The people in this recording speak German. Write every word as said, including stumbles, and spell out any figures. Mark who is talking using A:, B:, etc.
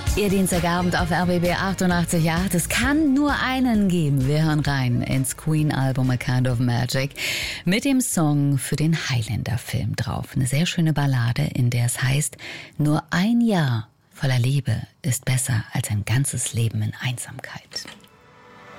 A: Ihr Dienstagabend auf R B B achtundachtzig Komma acht. Es kann nur einen geben. Wir hören rein ins Queen-Album A Kind of Magic mit dem Song für den Highlander-Film drauf. Eine sehr schöne Ballade, in der es heißt, nur ein Jahr voller Liebe ist besser als ein ganzes Leben in Einsamkeit.